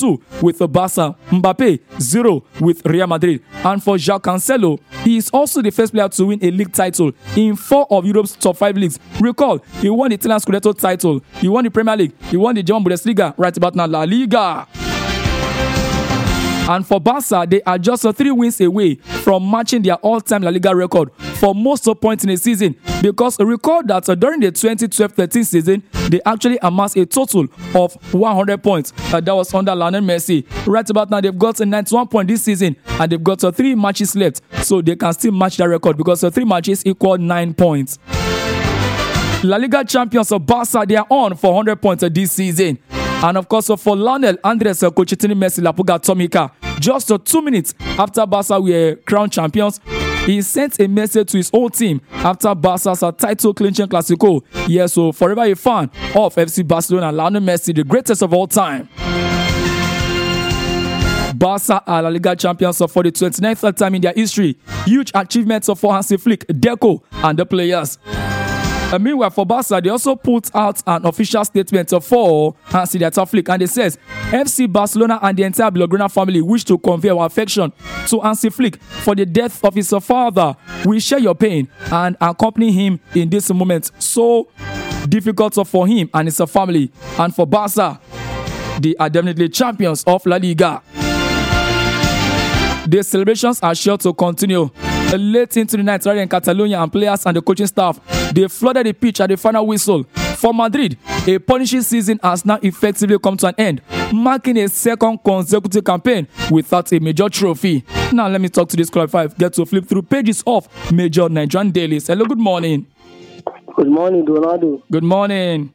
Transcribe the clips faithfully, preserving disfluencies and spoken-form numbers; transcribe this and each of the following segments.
two with Barca. Mbappe, zero with Real Madrid. And for João Cancelo, he is also the first player to win a league title in four of Europe's top five leagues. Recall, he won the Italian Scudetto title, he won the Premier League, he won the German Bundesliga, right about now La Liga. And for Barca, they are just three wins away from matching their all-time La Liga record for most points in a season. Because recall that uh, during the twenty twelve thirteen season, they actually amassed a total of one hundred points. Uh, that was under Lionel Messi. Right about now, they've got uh, ninety-one points this season, and they've got uh, three matches left. So they can still match that record because uh, three matches equal nine points. La Liga champions of Barca, they are on for one hundred points uh, this season. And of course, uh, for Lionel, Andres, uh, Coutinho, Messi, La Puga, Tomica, just uh, two minutes after Barca were crowned champions, he sent a message to his whole team after Barca's uh, title clinching Clasico. Yes, so forever a fan of F C Barcelona, Lionel Messi, the greatest of all time. Barca are La Liga champions for the twenty-ninth time in their history. Huge achievements for Hansi Flick, Deco, and the players. Uh, meanwhile, for Barca, they also put out an official statement for Hansi Flick, and it says, F C Barcelona and the entire Blaugrana family wish to convey our affection to Hansi Flick for the death of his father. We share your pain and accompany him in this moment so difficult for him and his family. And for Barca, they are definitely champions of La Liga. The celebrations are sure to continue. Late into the night, right in Catalonia, and players and the coaching staff, they flooded the pitch at the final whistle. For Madrid, a punishing season has now effectively come to an end, marking a second consecutive campaign without a major trophy. Now let me talk to this club five. Get to flip through pages of major Nigerian dailies. Hello, good morning. Good morning, Donaldo. Good morning.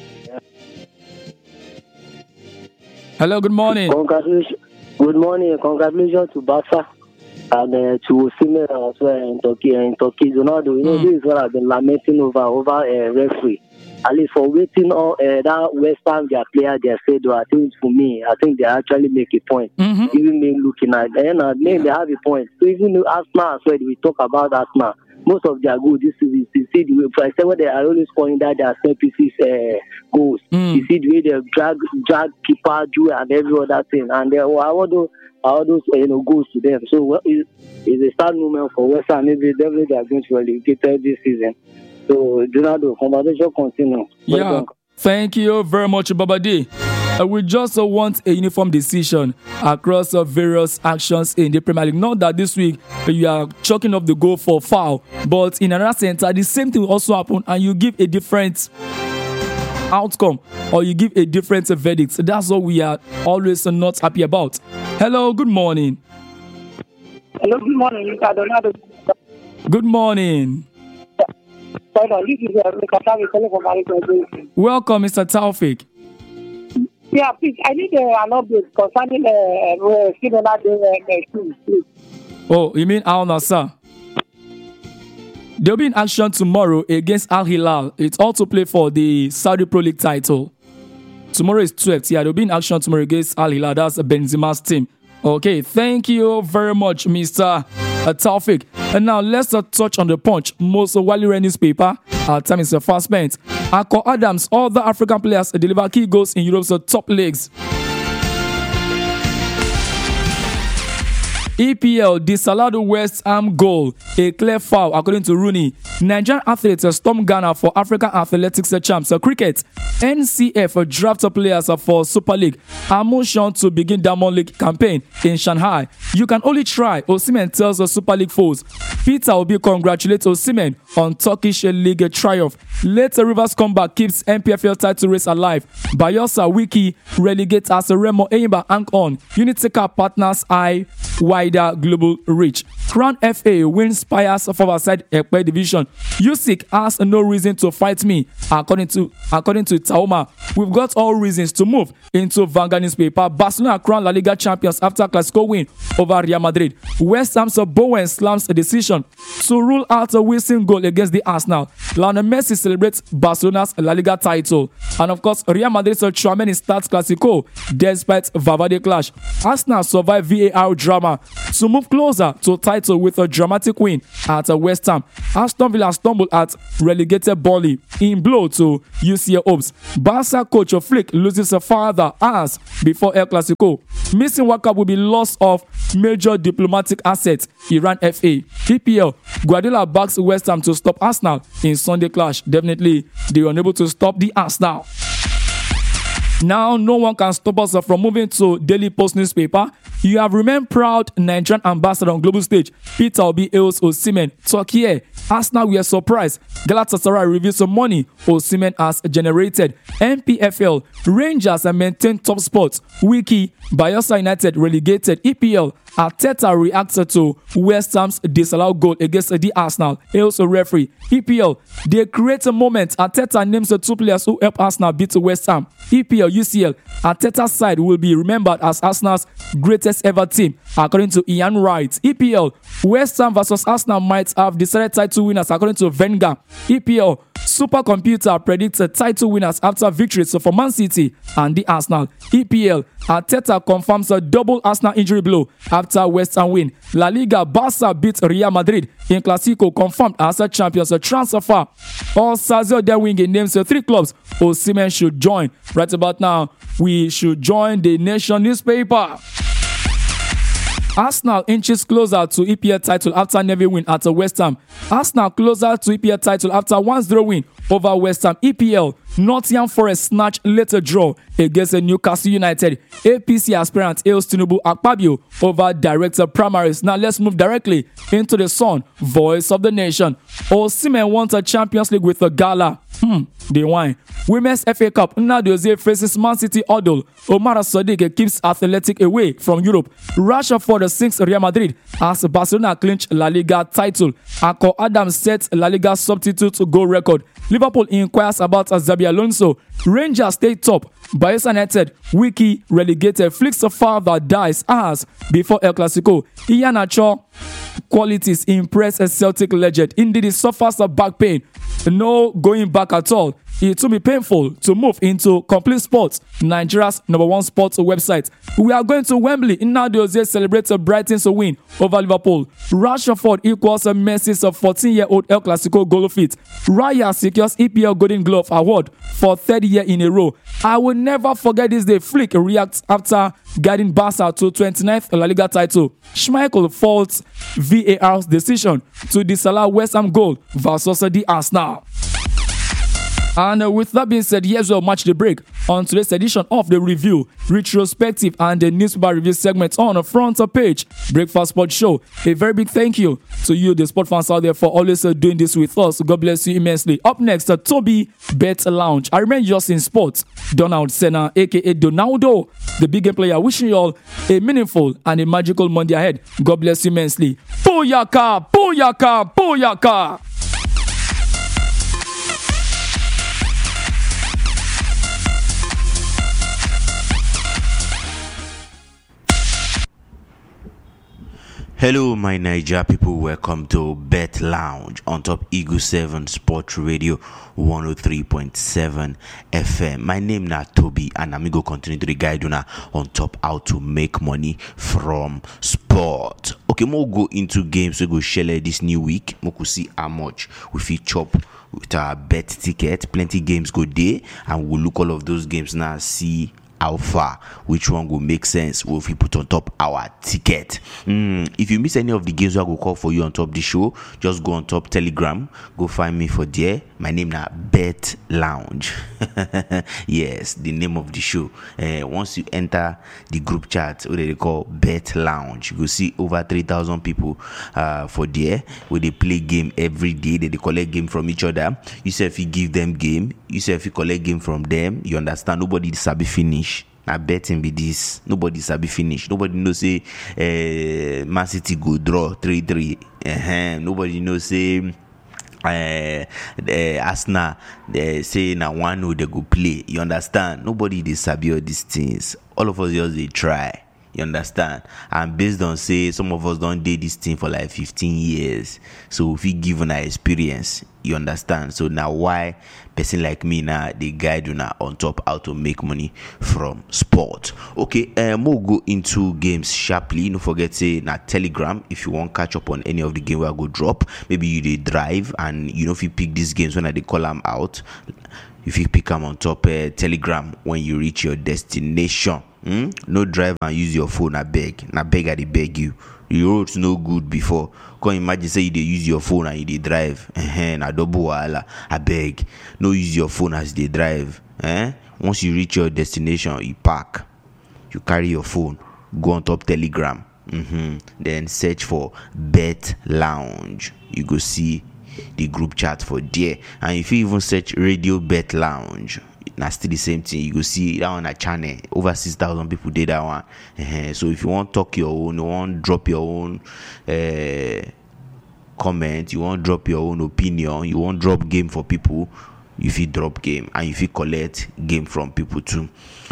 Hello, good morning. Congratulations. Good morning. Congratulations to Barca. And uh, to Osimhen as well in Turkey. In Turkey, Donaldo, you know, mm. this is what I've been lamenting over over a uh, referee. At least for waiting on uh, that West Ham, their player, their schedule. I think for me, I think they actually make a point. Mm-hmm. Even me looking at them, uh, they have a point. So even though Arsenal as well, we talk about Arsenal. Most of their goals, this is you see the way. For example, they are always calling that their set pieces uh, goals. Mm. You see the way they drag, drag keeper, do and every other thing. And they, well, I want to. All those uh, you know goes to them. So well, it's, it's a sad moment for West Ham. Maybe definitely they are going to relegate this season. So Donaldo, conversation continue. Yeah, Welcome. Thank you very much, Babadi. Uh, we just uh, want a uniform decision across uh, various actions in the Premier League. Not that this week uh, you are chalking up the goal for foul, but in another center, the same thing will also happen, and you give a different outcome or you give a different uh, verdict. So that's what we are always uh, not happy about. Hello, good morning. Hello, good morning, Mister Donaldo. Good morning. This is uh, Mister Welcome, Mister Taufik. Yeah, please, I need uh, an update concerning uh, uh, Oh, you mean Al Nassr? They'll be in action tomorrow against Al Hilal. It's all to play for the Saudi Pro League title. Tomorrow is twelfth. Yeah, they'll be in action tomorrow against Al Hilal. That's Benzema's team. Okay, thank you very much, Mister Uh, Taufik. And now let's uh, touch on the Punch. Most widely read newspaper. Our time is uh, fast spent. Akko Adams, all the African players uh, deliver key goals in Europe's uh, top leagues. E P L disallowed West Ham goal, a clear foul according to Rooney. Nigerian athletes storm Ghana for African Athletics Champs. Cricket, N C F draft players for Super League. Amushan to begin Diamond League campaign in Shanghai. You can only try, Osimhen tells the Super League foes. Peter Obi congratulates Osimhen on Turkish League triumph. Later Rivers comeback keeps N P F L title race alive. Bayosa Wiki relegates as Remo Enyimba hang on. Unity Cup partners eye wider global reach. Crown F A wins Spires for our side Ekpe division. Usyk has no reason to fight me, according to according to Taoma. We've got all reasons to move into Vanguard newspaper. Barcelona crown La Liga champions after Clasico win over Real Madrid. West Ham's Bowen slams a decision to rule out a Wilson goal against the Arsenal. Lionel Messi celebrates Barcelona's La Liga title. And of course, Real Madrid's Tchouaméni starts Clasico despite Valverde clash. Arsenal survive V A R drama to move closer to title title with a dramatic win at uh, West Ham. Aston Villa stumbled at relegated Burnley in blow to U C L hopes. Barca coach Flick loses a father as before El Clasico. Missing World Cup will be loss of major diplomatic assets. Iran F A. E P L. Guardiola backs West Ham to stop Arsenal in Sunday clash. Definitely, they were unable to stop the Arsenal. Now, no one can stop us from moving to Daily Post newspaper. You have remained proud Nigerian ambassador on global stage. Peter Obi hails Osimhen. Turkey. Arsenal were surprised. Galatasaray reveals some money Osimhen has generated. N P F L. Rangers have maintained top spots. Wiki. Bayelsa United relegated. E P L. Arteta reacted to West Ham's disallowed goal against the Arsenal. Hails a referee. E P L. They create a moment. Arteta names the two players who helped Arsenal beat West Ham. E P L, U C L. Arteta's side will be remembered as Arsenal's greatest ever team, according to Ian Wright. E P L. West Ham versus Arsenal might have decided title winners, according to Wenger. E P L. Supercomputer predicts title winners after victories for Man City and the Arsenal. E P L. Arteta confirms a double Arsenal injury blow after West Ham win. La Liga. Barca beat Real Madrid in Clasico, confirmed as a champions. A transfer. All Sazio Denwinge names the three clubs Osimhen should join. Right about now, we should join the Nation newspaper. Arsenal inches closer to E P L title after Navy win at West Ham. Arsenal closer to E P L title after one zero win over West Ham. E P L. Nottingham Forest snatch later draw against Newcastle United. A P C aspirant hails Tinubu Akpabio over director primaries. Now let's move directly into the Sun, voice of the nation. Osimhen wants a Champions League with a gala. Hmm, they whine. Women's F A Cup. Nnadozie faces Man City Odol. Omar Sadiq keeps Athletic away from Europe. Rashford sinks Real Madrid as Barcelona clinch La Liga title. Akko Adams sets La Liga substitute goal record. Liverpool inquires about Xabi Alonso. Rangers stay top. Bayelsa United, Wiki relegated. Flicks of father dies as before El Clasico. Iheanacho qualities impress a Celtic legend. Indeed, he suffers a back pain. No going back at all. It will be painful to move into Complete Sports, Nigeria's number one sports website. We are going to Wembley. Nnadozie celebrates Brighton's win over Liverpool. Rashford equals Messi's fourteen-year-old El Clasico goal feat. Raya secures E P L Golden Glove Award for third year in a row. I will never forget this day. Flick reacts after guiding Barca to twenty-ninth La Liga title. Schmeichel faults V A R's decision to disallow West Ham goal versus the Arsenal. And uh, with that being said, here's your match the break on today's edition of the review, retrospective, and the newspaper review segment on the front page Breakfast Sport Show. A very big thank you to you, the sport fans out there, for always uh, doing this with us. God bless you immensely. Up next, uh, Toby Bet Lounge. I remain just in sports. Donald Senna, aka Donaldo, the big game player, wishing you all a meaningful and a magical Monday ahead. God bless you immensely. Booyaka, booyaka, booyaka. Hello, my Niger people. Welcome to Bet Lounge on top Eagle seven Sport Radio one oh three point seven F M. My name na Toby, and I'm going to continue to guide you on top how to make money from sport. Okay, we'll go into games. We go share this new week. We could see how much we fit chop with our bet ticket. Plenty games go there, and we'll look all of those games now, see how far, which one will make sense if we put on top our ticket. Mm, if you miss any of the games I will call for you on top the show, just go on top Telegram, go find me for there. My name na Bet Lounge. Yes, the name of the show. Uh, once you enter the group chat, what they call Bet Lounge, you will see over three thousand people uh, for there, where they play game every day. They, they collect game from each other. You say if you give them game, you say if you collect game from them, you understand nobody sabi finish. I betting be this. Nobody sabi finish. Nobody knows say uh, Man City go draw three three. Uh-huh. Nobody knows say uh, uh, Arsenal they say na one who they go play. You understand? Nobody they sabi all these things. All of us just they try. You understand? And based on say some of us don't do this thing for like fifteen years, so if we give an experience, you understand? So now why person like me now they guide you now on top how to make money from sport. Okay, um we'll go into games sharply. Don't forget say na Telegram if you want catch up on any of the game where I go drop. Maybe you dey drive and you know if you pick these games when I they call them out. If you pick them on top uh, Telegram when you reach your destination. Hmm? No drive and use your phone. I beg. I beg I dey beg you. The road's no good before. Can imagine say you dey use your phone and you dey drive. Eh, na double wahala. I beg. No use your phone as they drive. Eh? Once you reach your destination, you park. You carry your phone. Go on top Telegram. Mm-hmm. Then search for Bet Lounge. You go see the group chat for there. And if you even search Radio Bet Lounge, na still the same thing. You go see that one a channel. Over six thousand people did that one. Uh-huh. So if you want talk your own, you want drop your own uh, comment, you want drop your own opinion, you want drop game for people, you fit drop game and you fit collect game from people too.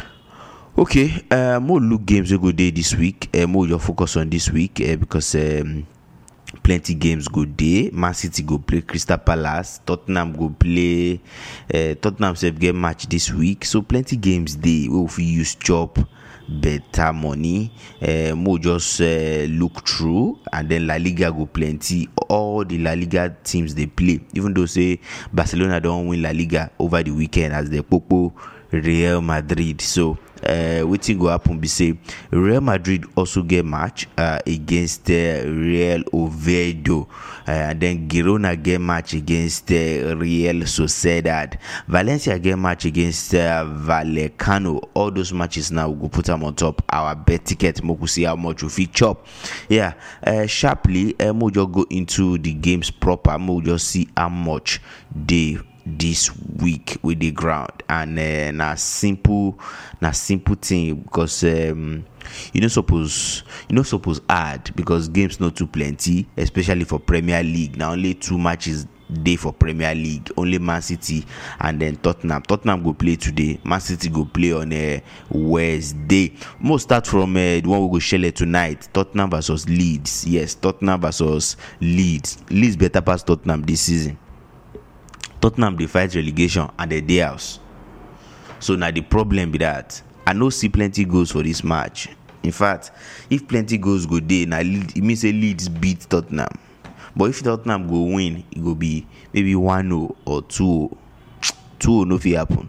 Okay, uh, more look games we go day this week. Uh, more your focus on this week uh, because um, plenty games go day. Man City go play Crystal Palace. Tottenham go play. Uh, Tottenham self get match this week. So plenty games day. We will use chop better money. Uh, more just uh, look through and then La Liga go plenty. All the La Liga teams they play. Even though say Barcelona don't win La Liga over the weekend as they popo Real Madrid. So uh wetin go happen be say Real Madrid also get match uh, against uh, Real Oviedo uh, and then Girona get match against uh, Real Sociedad. Valencia get match against uh, Vallecano. All those matches now we go put them on top our bet ticket. We go see how much we fit chop. Yeah, uh, sharply uh, we just go into the games proper. We just see how much they this week with the ground and uh, na simple na simple thing because um you know suppose you know suppose add because games not too plenty, especially for Premier League. Now only two matches day for Premier League, only Man City and then Tottenham. Tottenham go play today, Man City go play on a uh, Wednesday. Most start from uh, the one we go share tonight. Tottenham versus Leeds. Yes, Tottenham versus Leeds. Leeds better pass Tottenham this season. Tottenham they fight relegation and they day house. So now the problem be that I know see plenty goals for this match. In fact, if plenty goals go there, now it means say Leeds beat Tottenham. But if Tottenham go win, it go be maybe one nil or two. two no fit happen.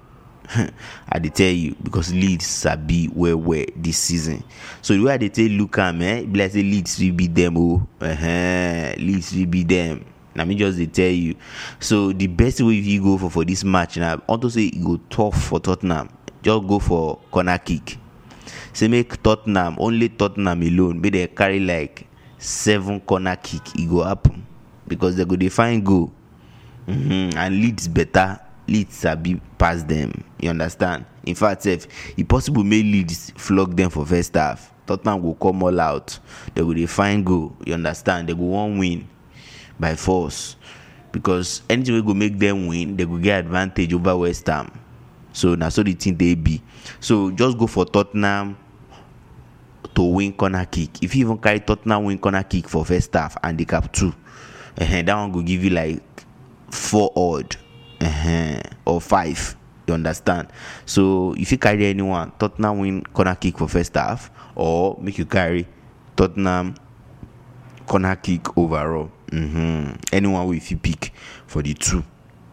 I dey tell you because Leeds sabi where where this season. So the way they tell Luka, man, be like say Leeds will beat them. Oh, uh-huh. Leeds will beat them. Let me just they tell you. So the best way if you go for for this match now, I want to say it go tough for Tottenham. Just go for corner kick. Say make Tottenham only Tottenham alone. May they carry like seven corner kick. It go happen because they go they find goal. Mm-hmm. And Leeds better. Leeds are be past them. You understand? In fact, if it possible, may Leeds flog them for first half. Tottenham will come all out. They go they find goal. You understand? They go one win by force because anything we go make them win, they go get advantage over West Ham. So now so the thing they be. So just go for Tottenham to win corner kick. If you even carry Tottenham win corner kick for first half and they cap two, uh, that one will give you like four odd uh, or five. You understand? So if you carry anyone, Tottenham win corner kick for first half, or make you carry Tottenham corner kick overall. Mm-hmm. Anyone will if you pick for the two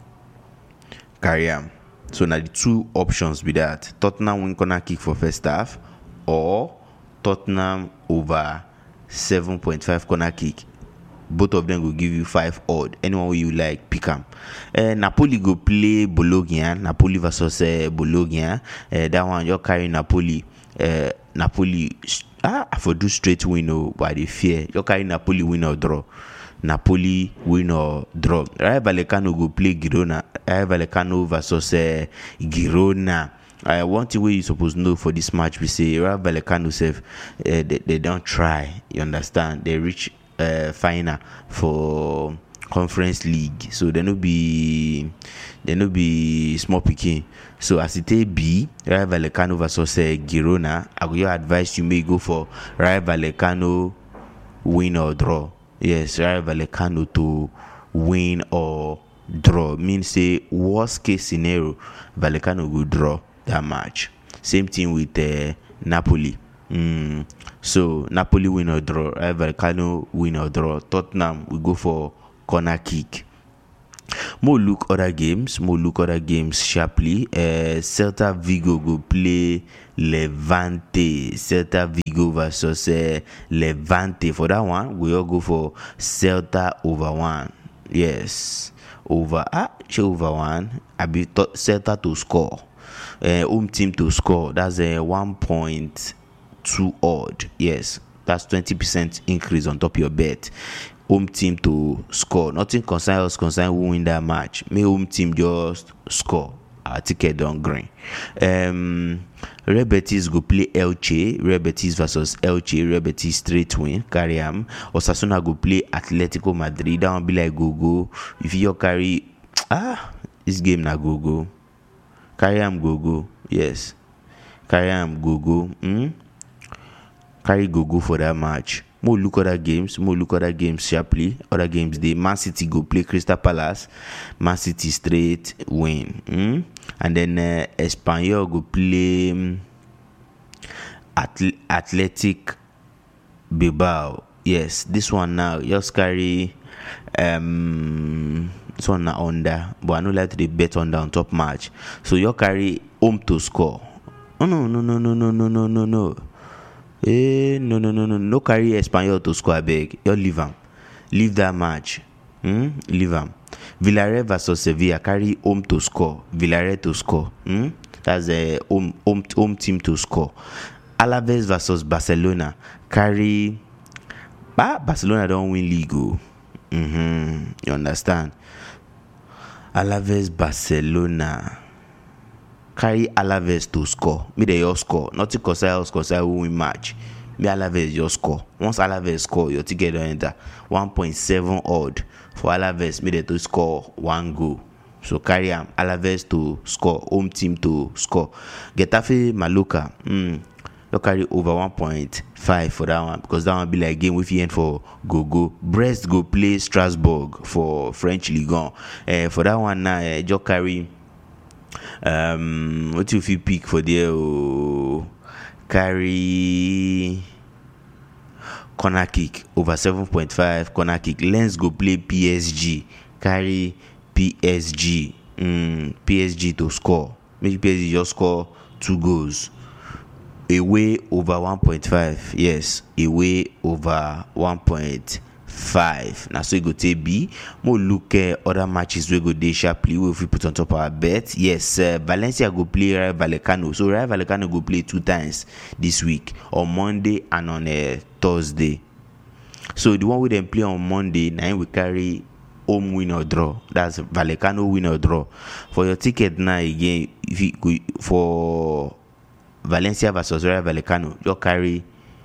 carry am. So now the two options be that Tottenham win corner kick for first half or Tottenham over seven point five corner kick. Both of them will give you five odd. Anyone you like, pick them. Uh, Napoli go play Bologna. Napoli versus uh, Bologna. Uh, that one you're carrying Napoli. Uh, Napoli. Ah, for do straight win oh, but they fear you're carrying Napoli win or draw. Napoli win or draw. Rayo Vallecano go play Girona. Rayo Vallecano versus uh, Girona. Uh, one thing we you supposed to know for this match, we say Rayo Vallecano self, uh, they, they don't try. You understand? They reach uh, final for Conference League, so they no be they no be small pikin. So as it be Rayo Vallecano versus uh, Girona, I will advise you may go for Rayo Vallecano win or draw. Yes, Rayo Vallecano to win or draw. Means say worst case scenario, Vallecano will draw that match. Same thing with uh, Napoli. Mm. So Napoli win or draw, Rayo Vallecano win or draw. Tottenham we go for corner kick. More look other games, more look other games sharply. Uh, Celta Vigo go play Levante. Celta Vigo versus uh, Levante. For that one, we all go for Celta over one. Yes, over ah, over one. I be th- Celta to score. Uh, home team to score. That's a one point two odd. Yes, that's twenty percent increase on top of your bet. Home team to score. Nothing concern us concern who win that match. May home team just score. Our ticket don't green. Um, Real Betis go play Elche. Real Betis versus Elche. Real Betis straight win. Carry am. Osasuna go play Atletico Madrid. That one be like go go. If you carry ah this game na go go. Carry am go go. Yes. Carry am go go. Hmm. Carry go go for that match. More look other games, more look other games sharply. Other games, the Man City go play Crystal Palace. Man City straight win. Mm? And then uh, Espanyol go play um, Atl- Athletic Bilbao. Yes, this one now just carry um this one now under, but I don't like to bet under on top match. So you carry home to score. Oh no no no no no no no no no. Eh, no, no, no, no, no carry Espanyol to score, beg. You leave them. Leave that match. Hmm? Leave them. Villarreal versus Sevilla, carry home to score. Villarreal to score. Hmm? That's a home, home, home team to score. Alaves versus Barcelona, carry. Bah, Barcelona don't win league. Mm-hmm. You understand? Alaves Barcelona. Carry Alaves to score. Me they all score. Nothing concern us concern who win match. Me Alaves just score. Once Alaves score, your ticket don't enter. one point seven odd for Alaves. Me they to score one goal. So carry am. Alaves to score. Home team to score. Getafe Mallorca. Mm. You carry over one point five for that one because that one be like game with you end for go go. Brest go play Strasbourg for French Ligue one. Uh, for that one now, uh, just carry. Um, what if you pick for there? Oh, carry corner kick over seven point five corner kick. Lens go play P S G. Carry P S G. Mm, P S G to score. Make P S G just score two goals. Away over one point five. Yes, away over one point five. Now so you go take B. More look at uh, other matches we go day sharply. We if we put on top our bet. Yes, uh, Valencia go play Rayo Vallecano. So Rayo Vallecano go play two times this week, on Monday and on uh, Thursday. So the one we then play on Monday, now we carry home win or draw. That's Vallecano win or draw. For your ticket now again, if you go for Valencia versus Rayo Vallecano, you carry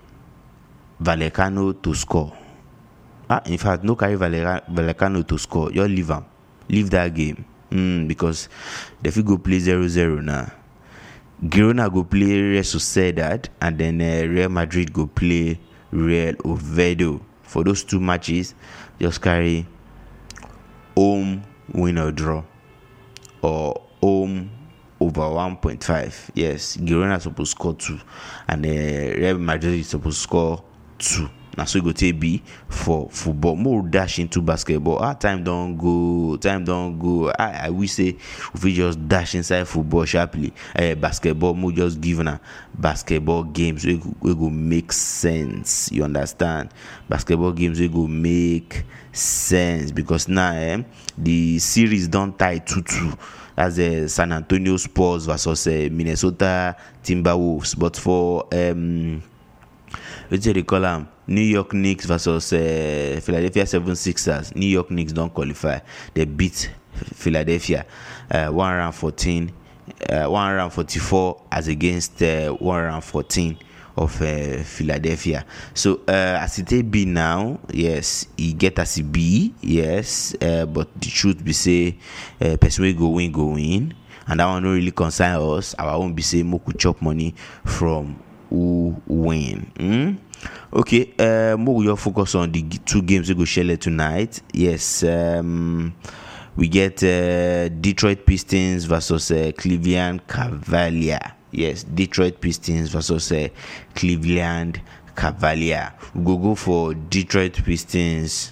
Vallecano to score. Ah, in fact, no carry Vallecano to score. You leave them. Leave that game. Mm, because if you go play zero zero now, Girona go play Real Sociedad, and then uh, Real Madrid go play Real Oviedo. For those two matches, just carry home win or draw, or home over one point five. Yes, Girona is supposed to score two, and uh, Real Madrid is supposed to score two. Now so you go take B for football. More dash into basketball. Ah, time don't go. Time don't go. I, I wish say if we just dash inside football sharply. Uh, basketball, more just giving a basketball games. We, we go make sense. You understand? Basketball games we go make sense because now eh, the series don't tie two two. That's the uh, San Antonio Spurs versus uh, Minnesota Timberwolves. But for um, what do they call them? New York Knicks versus uh, Philadelphia seventy-sixers. New York Knicks don't qualify. They beat Philadelphia uh, one forty-four uh, one forty-four as against uh, one fourteen of uh, Philadelphia. So uh, as it be now, yes, he get as he be, yes, uh, but the truth be say, uh, person wey go win go win, and that one don't really concern us. Our own be say Moku chop money from who win. Mm? Okay, uh, more your focus on the two games we go share tonight. Yes, um, we get uh, Detroit Pistons versus uh, Cleveland Cavaliers. Yes, Detroit Pistons versus uh, Cleveland Cavaliers. We go go for Detroit Pistons.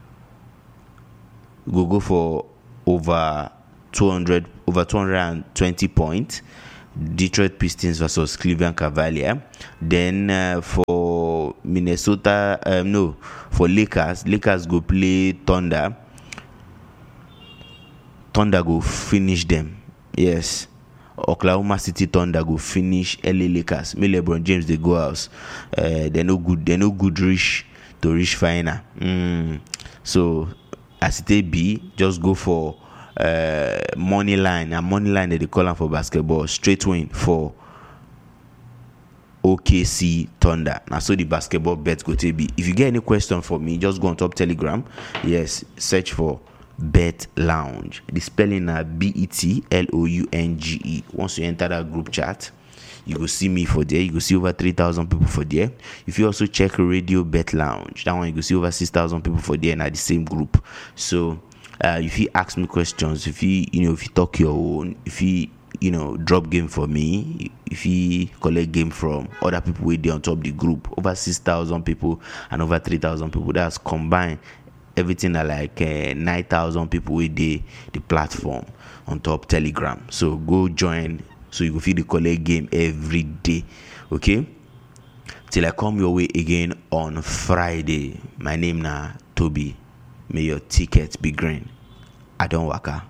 We go go for over two hundred, over two hundred twenty points. Detroit Pistons versus Cleveland Cavaliers. Then uh, for Minnesota, um, no, for Lakers, Lakers go play Thunder. Thunder go finish them. Yes. Oklahoma City Thunder go finish L A Lakers. Me LeBron James they go out. Uh, they no good. They no good reach to reach final. Mm. So as it be, just go for uh, money line. And money line that they call them for basketball. Straight win for O K C Thunder. Now so the basketball bet go to be. If you get any question for me, just go on top Telegram. Yes, search for Bet Lounge. The spelling are B E T L O U N G E. Once you enter that group chat, you go see me for there. You go see over three thousand people for there. If you also check Radio Bet Lounge, that one you go see over six thousand people for there and at the same group. So uh, if you ask me questions, if you you know if you talk your own, if you you know drop game for me, if you collect game from other people with there on top the group, over six thousand people and over three thousand people, that's combined. Everything are like uh, nine thousand people with the the platform on top Telegram. So go join so you can feel the collect game every day. Okay? Till I come your way again on Friday. My name na Toby. May your ticket be green. I don't waka.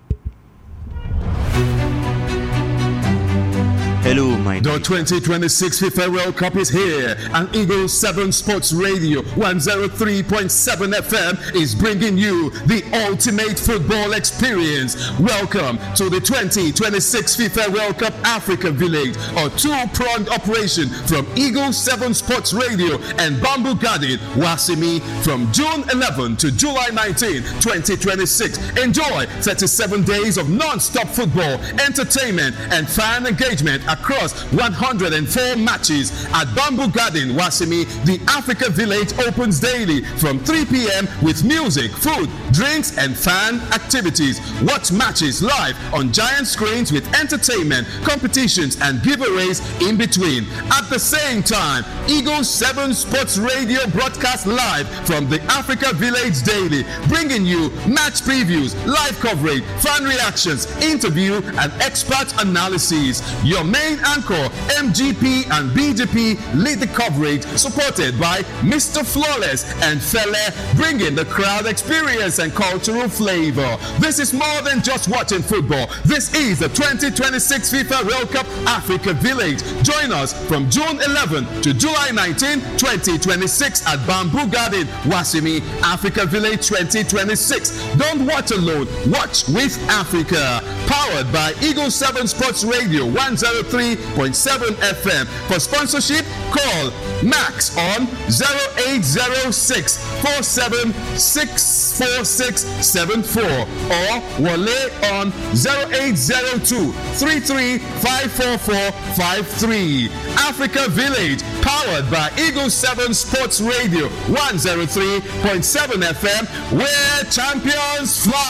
Hello, my The twenty twenty-six FIFA World Cup is here, and Eagle seven Sports Radio one oh three point seven F M is bringing you the ultimate football experience. Welcome to the twenty twenty-six FIFA World Cup Africa Village, a two-pronged operation from Eagle seven Sports Radio and Bamboo Garden, Wasimi, from June eleventh to July nineteenth, twenty twenty-six. Enjoy thirty-seven days of non-stop football, entertainment, and fan engagement across one hundred four matches at Bamboo Garden, Wasimi. The Africa Village opens daily from three p.m. with music, food, drinks, and fan activities. Watch matches live on giant screens with entertainment, competitions, and giveaways in between. At the same time, Eagle seven Sports Radio broadcasts live from the Africa Village daily, bringing you match previews, live coverage, fan reactions, interview, and expert analysis. Your main anchor, M G P and B G P, lead the coverage, supported by Mister Flawless and Fele, bringing the crowd experience and cultural flavor. This is more than just watching football. This is the twenty twenty-six FIFA World Cup Africa Village. Join us from June eleventh to July nineteenth, twenty twenty-six at Bamboo Garden, Wasimi. Africa Village twenty twenty-six. Don't watch alone, watch with Africa. Powered by Eagle seven Sports Radio one oh three point seven F M. For sponsorship, call Max on zero eight zero six four seven six four six seven four or Wale on zero eight zero two three three five four four five three. Africa Village, powered by Eagle seven Sports Radio one oh three point seven F M, where champions fly.